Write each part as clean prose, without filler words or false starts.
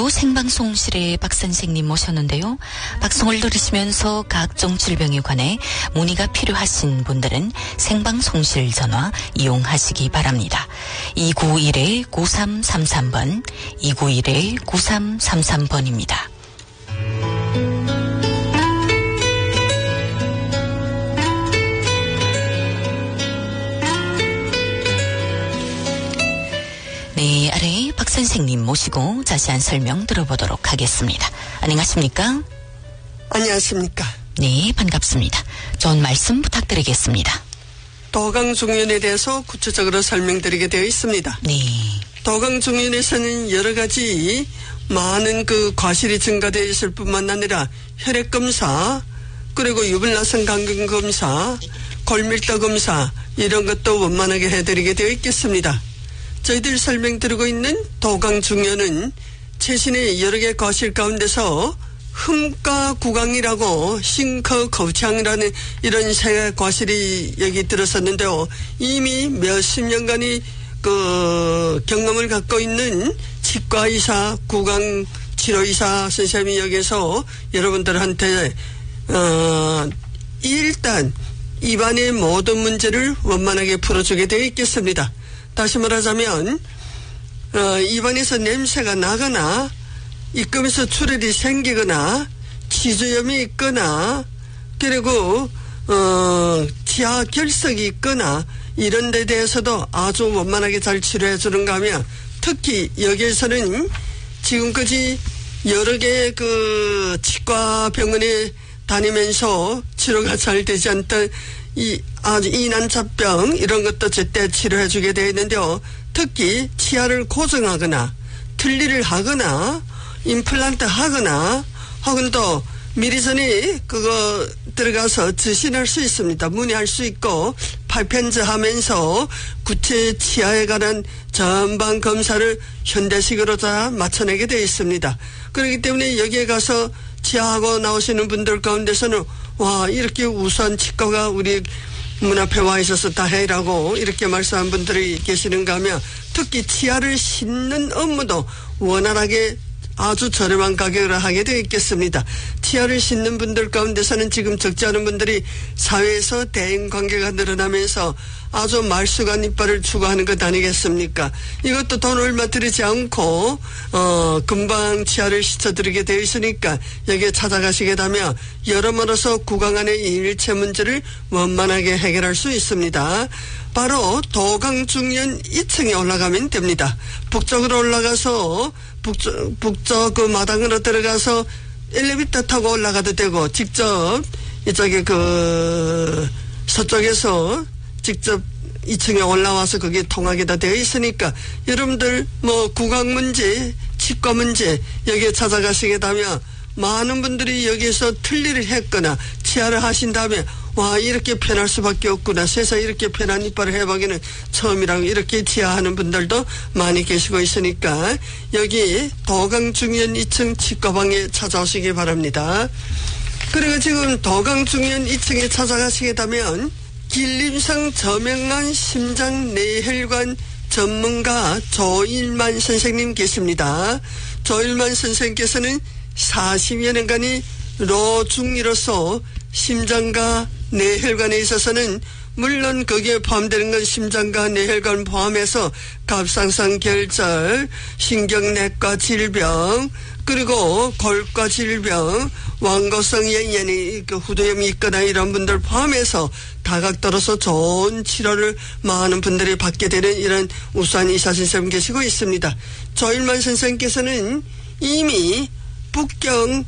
오늘도 생방송실에 박 선생님 모셨는데요. 방송을 들으시면서 각종 질병에 관해 문의가 필요하신 분들은 생방송실 전화 이용하시기 바랍니다. 291-9333번, 291-9333번입니다. 네, 아래 박 선생님 모시고 자세한 설명 들어보도록 하겠습니다. 안녕하십니까? 안녕하십니까? 네, 반갑습니다. 좋은 말씀 부탁드리겠습니다. 도강중년에 대해서 구체적으로 설명드리게 되어 있습니다. 네. 도강중년에서는 여러 가지 많은 과실이 증가되어 있을 뿐만 아니라 혈액검사, 그리고 유불나성 감금검사, 골밀도 검사 이런 것도 원만하게 해드리게 되어 있겠습니다. 저희들 설명드리고 있는 도강중년은 최신의 여러 개 과실 가운데서 흠가구강이라고 싱커거창이라는 이런 세 과실이 여기 들었었는데요. 이미 몇십 년간의 경험을 갖고 있는 치과의사, 구강치료의사 선생님이 여기서 여러분들한테 일단 입안의 모든 문제를 원만하게 풀어주게 되어 있겠습니다. 다시 말하자면 입안에서 냄새가 나거나 입금에서 출혈이 생기거나 치주염이 있거나 그리고 치아 결석이 있거나 이런 데 대해서도 아주 원만하게 잘 치료해 주는가 하면, 특히 여기에서는 지금까지 여러 개의 치과 병원에 다니면서 치료가 잘 되지 않던 아주 이난차병 이런 것도 제때 치료해 주게 되어 있는데요. 특히 치아를 고정하거나 틀니를 하거나 임플란트 하거나 혹은 또 미리 전에 들어가서 지신할 수 있습니다. 문의할 수 있고 팔편지 하면서 구체 치아에 관한 전반 검사를 현대식으로 다 맞춰내게 되어 있습니다. 그렇기 때문에 여기에 가서 치아하고 나오시는 분들 가운데서는 와, 이렇게 우수한 치과가 우리 문 앞에 와 있어서 다행이라고 이렇게 말씀한 분들이 계시는가 하면, 특히 치아를 씻는 업무도 원활하게 아주 저렴한 가격으로 하게 되어 있겠습니다. 치아를 씻는 분들 가운데서는 지금 적지 않은 분들이 사회에서 대인 관계가 늘어나면서 아주 말쑥한 이빨을 추구하는 것 아니겠습니까? 이것도 돈 얼마 들이지 않고 금방 치아를 씻어드리게 되어 있으니까 여기에 찾아가시게 되면 여러모로서 구강 안의 일체 문제를 원만하게 해결할 수 있습니다. 바로 도강중년 2층에 올라가면 됩니다. 북쪽으로 올라가서 북쪽 마당으로 들어가서 엘리베이터 타고 올라가도 되고, 직접 이쪽에 서쪽에서 직접 2층에 올라와서 거기에 통하게 다 되어 있으니까 여러분들 구강 문제, 치과 문제 여기에 찾아가시게 되면 많은 분들이 여기에서 틀니를 했거나 치아를 하신 다음에 와, 이렇게 편할 수밖에 없구나, 세상에 이렇게 편한 이빨을 해보기는 처음이라고 이렇게 치아하는 분들도 많이 계시고 있으니까 여기 도강중년 2층 치과방에 찾아오시기 바랍니다. 그리고 지금 도강중년 2층에 찾아가시게 되면 길림성 저명한 심장내혈관 전문가 조일만 선생님 계십니다. 조일만 선생님께서는 40여 년간의 로중이로서 심장과 뇌혈관에 있어서는 물론 거기에 포함되는 건 심장과 뇌혈관 포함해서 갑상선 결절, 신경내과 질병, 그리고 골과 질병, 완고성 영양이 후두염이 있거나 이런 분들 포함해서 다각도로서 좋은 치료를 많은 분들이 받게 되는 이런 우수한 의사 선생님 계시고 있습니다. 조일만 선생님께서는 이미 북경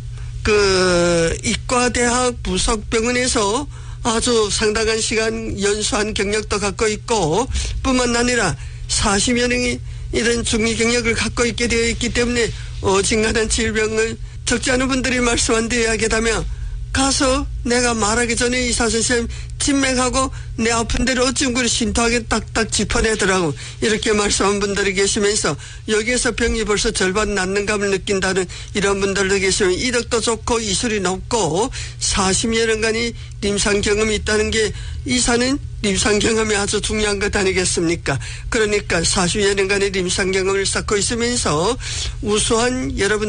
이과대학 부속병원에서 아주 상당한 시간 연수한 경력도 갖고 있고, 뿐만 아니라 40여 년의 이런 중위 경력을 갖고 있게 되어 있기 때문에 어중간한 질병을 적지 않은 분들이 말씀한 데 이야기하다면 가서 내가 말하기 전에 의사 선생님 진맥하고 내 아픈 데를 어쩜 그리 신통하게 딱딱 짚어내더라고 이렇게 말씀한 분들이 계시면서 여기에서 병이 벌써 절반 낫는 감을 느낀다는 이런 분들도 계시면 이력도 좋고 이술이 높고 40여 년간의 임상 경험이 있다는 게 의사는 임상 경험이 아주 중요한 것 아니겠습니까? 그러니까 40여 년간의 임상 경험을 쌓고 있으면서 우수한 여러분